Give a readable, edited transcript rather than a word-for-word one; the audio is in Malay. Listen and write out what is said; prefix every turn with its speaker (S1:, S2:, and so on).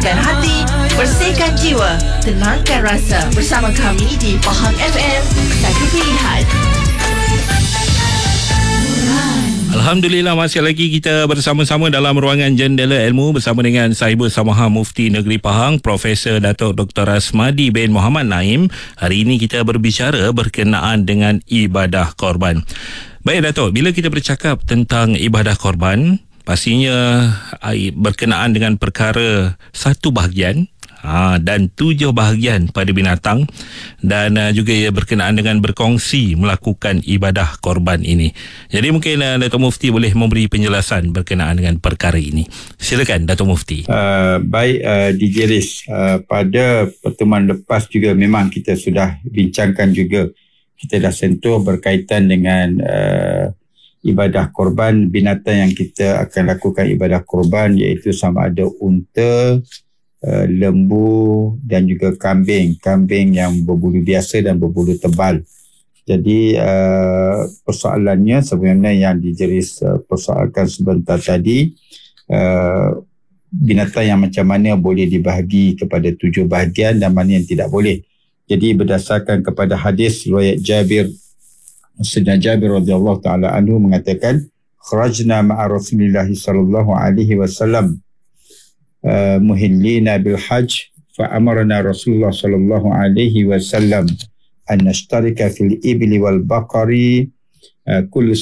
S1: Bersihkan hati, bersihkan jiwa, tenangkan rasa. Bersama kami di Pahang FM, satu pilihan.
S2: Alhamdulillah, masih lagi kita bersama-sama dalam ruangan Jendela Ilmu bersama dengan Sahibul Samaha Mufti Negeri Pahang, Profesor Datuk Dr. Rasmadi bin Muhammad Naim. Hari ini kita berbicara berkenaan dengan ibadah korban. Baik Datuk, bila kita bercakap tentang ibadah korban, pastinya berkenaan dengan perkara satu bahagian dan 7 bahagian pada binatang, dan juga ia berkenaan dengan berkongsi melakukan ibadah korban ini. Jadi mungkin Datuk Mufti boleh memberi penjelasan berkenaan dengan perkara ini. Silakan Datuk Mufti.
S3: Baik DJ Riz, pada pertemuan lepas juga memang kita sudah bincangkan juga, kita dah sentuh berkaitan dengan ibadah korban, binatang yang kita akan lakukan ibadah korban iaitu sama ada unta, lembu dan juga kambing yang berbulu biasa dan berbulu tebal. Jadi persoalannya sebenarnya yang dijeris persoalkan sebentar tadi, binatang yang macam mana boleh dibahagi kepada 7 bahagian dan mana yang tidak boleh. Jadi berdasarkan kepada hadis riwayat Sayyidina Jabir radhiyallahu taala anhu mengatakan, kharajna ma'a Rasulillah sallallahu alaihi wasallam muhillina bil hajj fa amarna Rasulullah sallallahu alaihi wasallam an nashtarika fil ibli wal baqari kullu